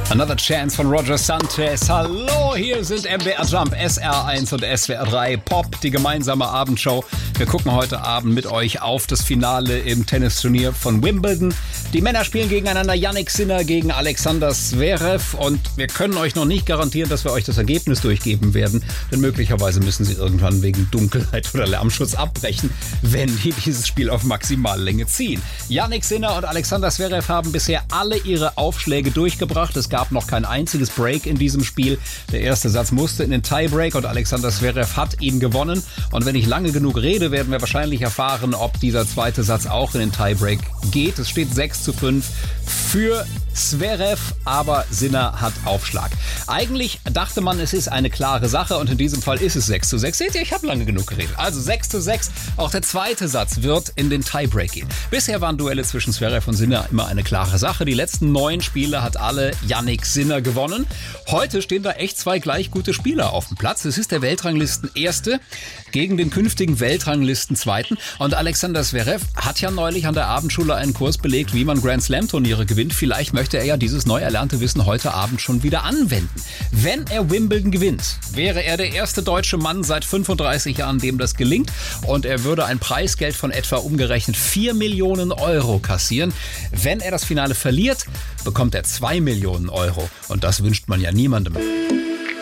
Another Chance von Roger Sanchez. Hallo, hier sind MDR Jump, SR1 und SWR 3 Pop, die gemeinsame Abendshow. Wir gucken heute Abend mit euch auf das Finale im Tennisturnier von Wimbledon. Die Männer spielen gegeneinander, Jannik Sinner gegen Alexander Zverev. Und wir können euch noch nicht garantieren, dass wir euch das Ergebnis durchgeben werden. Denn möglicherweise müssen sie irgendwann wegen Dunkelheit oder Lärmschutz abbrechen, wenn die dieses Spiel auf Maximallänge ziehen. Jannik Sinner und Alexander Zverev haben bisher alle ihre Aufschläge durchgebracht. Es gab noch kein einziges Break in diesem Spiel. Der erste Satz musste in den Tiebreak und Alexander Zverev hat ihn gewonnen. Und wenn ich lange genug rede, werden wir wahrscheinlich erfahren, ob dieser zweite Satz auch in den Tiebreak geht. Es steht 6:5 für Zverev, aber Sinner hat Aufschlag. Eigentlich dachte man, es ist eine klare Sache und in diesem Fall ist es 6:6. Seht ihr, ich habe lange genug geredet. Also 6:6. Auch der zweite Satz wird in den Tiebreak gehen. Bisher waren Duelle zwischen Zverev und Sinner immer eine klare Sache. Die letzten 9 Spiele hat alle Jannik Sinner gewonnen. Heute stehen da echt 2 gleich gute Spieler auf dem Platz. Es ist der Weltranglisten-Erste gegen den künftigen Weltranglisten-Zweiten. Und Alexander Zverev hat ja neulich an der Abendschule einen Kurs belegt, wie man Grand Slam-Turniere gewinnt. Vielleicht möchte er ja dieses neu erlernte Wissen heute Abend schon wieder anwenden. Wenn er Wimbledon gewinnt, wäre er der erste deutsche Mann seit 35 Jahren, dem das gelingt. Und er würde ein Preisgeld von etwa umgerechnet 4 Millionen Euro kassieren. Wenn er das Finale verliert, bekommt er 2 Millionen Euro. Und das wünscht man ja niemandem.